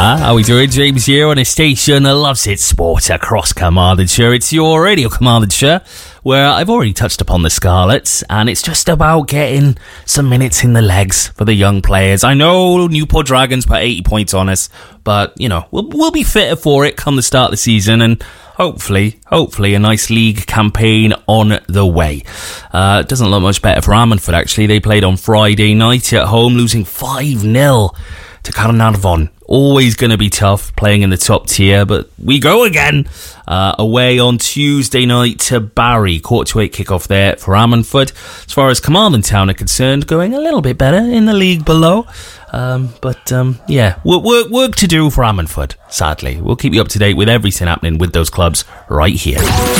How we doing? James here on a station that loves its sport across Carmarthenshire. It's your Radio Carmarthenshire, where I've already touched upon the Scarlets, and it's just about getting some minutes in the legs for the young players. I know Newport Dragons put 80 points on us, but, you know, we'll be fitter for it come the start of the season, and hopefully a nice league campaign on the way. It doesn't look much better for Ammanford, actually. They played on Friday night at home, losing 5-0 to Carnarvon. Always going to be tough playing in the top tier, but we go again. Away on Tuesday night to Barry. 7:45 kickoff there for Ammanford. As far as Carmarthen Town are concerned, going a little bit better in the league below. Yeah, work to do for Ammanford, sadly. We'll keep you up to date with everything happening with those clubs right here.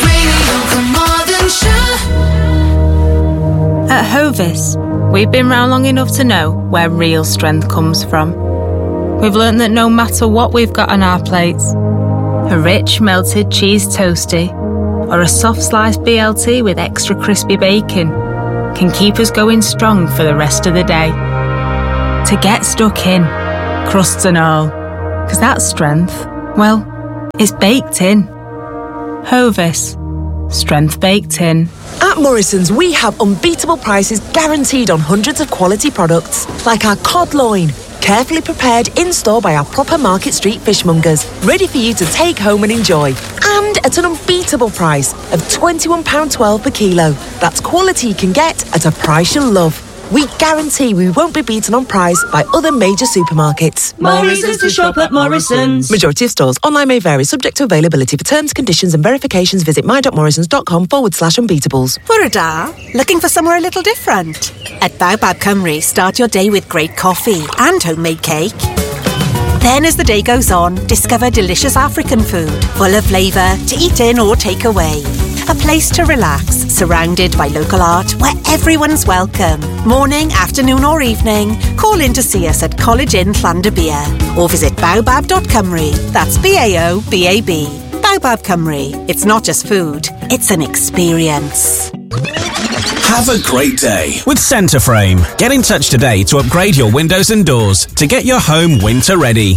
At Hovis, we've been round long enough to know where real strength comes from. We've learned that no matter what we've got on our plates, a rich melted cheese toastie or a soft sliced BLT with extra crispy bacon can keep us going strong for the rest of the day. To get stuck in, crusts and all, because that strength, well, it's baked in. Hovis, strength baked in. At Morrison's, we have unbeatable prices guaranteed on hundreds of quality products, like our cod loin, carefully prepared in-store by our proper Market Street fishmongers, ready for you to take home and enjoy. And at an unbeatable price of £21.12 per kilo. That's quality you can get at a price you'll love. We guarantee we won't be beaten on price by other major supermarkets. More reasons to shop at Morrison's. Majority of stores. Online may vary, subject to availability. For terms, conditions and verifications, visit my.morrisons.com/unbeatables. Bwrda, looking for somewhere a little different? At Baobab Cymru, start your day with great coffee and homemade cake. Then as the day goes on, discover delicious African food, full of flavour, to eat in or take away. A place to relax, surrounded by local art where everyone's welcome. Morning, afternoon or evening, call in to see us at College Inn Llandybia or visit baobab.cymru. That's BAOBAB. Baobab Cymru. It's not just food, it's an experience. Have a great day with Centreframe. Get in touch today to upgrade your windows and doors to get your home winter ready.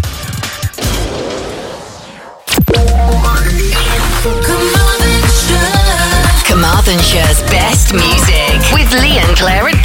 Carmarthenshire's best music with Lee and Claire at